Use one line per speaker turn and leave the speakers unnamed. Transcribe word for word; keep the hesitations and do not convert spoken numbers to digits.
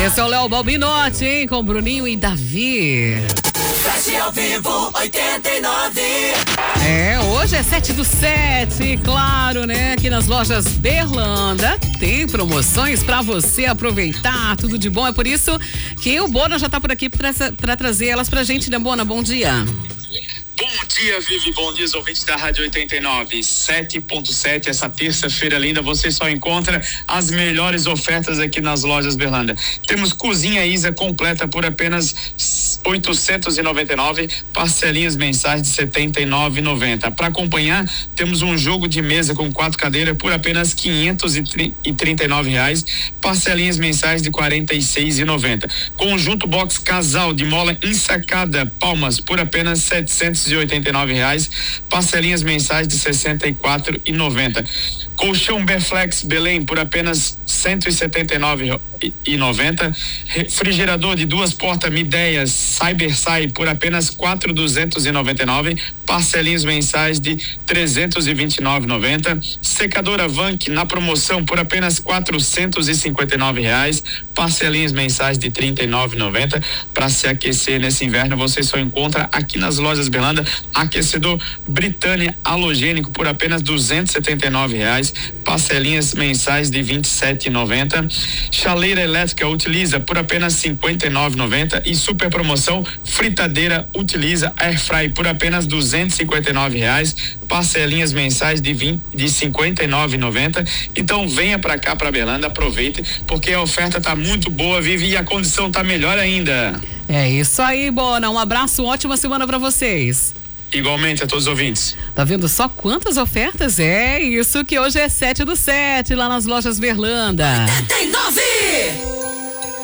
Esse é o Léo Balbinotti, hein? Com Bruninho e Davi.
Flash ao vivo oitenta e nove.
É, hoje é sete do sete, claro, né? Aqui nas lojas Berlanda tem promoções pra você aproveitar, tudo de bom. É por isso que o Bona já tá por aqui pra, pra trazer elas pra gente, né, Bona? Bom dia.
Bom dia, Vivi, bom dia, os ouvintes da Rádio oitenta e nove, sete ponto sete, essa terça-feira linda, você só encontra as melhores ofertas aqui nas lojas Berlanda. Temos cozinha Isa completa por apenas oitocentos e noventa e nove, parcelinhas mensais de setenta e nove reais e noventa. Para acompanhar, temos um jogo de mesa com quatro cadeiras por apenas quinhentos e trinta e nove reais, parcelinhas mensais de quarenta e seis reais e noventa. Conjunto box casal de mola ensacada palmas por apenas setecentos e oitenta e nove reais, parcelinhas mensais de sessenta e quatro reais e noventa. Colchão Berflex Belém por apenas cento e setenta e nove reais e noventa. Refrigerador de duas portas Midea Cybersai por apenas quatro mil duzentos e noventa e nove, parcelinhas mensais de trezentos e vinte e nove reais e noventa. Secadora Vank na promoção por apenas quatrocentos e cinquenta e nove reais, parcelinhas mensais de trinta e nove reais e noventa. Para se aquecer nesse inverno, você só encontra aqui nas lojas Berlanda aquecedor Britânia halogênico por apenas duzentos e setenta e nove reais, parcelinhas mensais de vinte e sete reais e noventa. Chaleira elétrica Utiliza por apenas cinquenta e nove reais e noventa e super promoção fritadeira Utiliza Airfry por apenas duzentos e cinquenta e nove reais, parcelinhas mensais de vinte, de cinquenta e nove reais e noventa. Então venha para cá, para Berlanda, aproveite, porque a oferta tá muito boa, Vivi, e a condição tá melhor ainda.
É isso aí, Bona, um abraço, ótima semana para vocês.
Igualmente a todos os ouvintes.
Tá vendo só quantas ofertas? É isso que hoje é sete do sete lá nas lojas Berlanda.
oitenta e nove.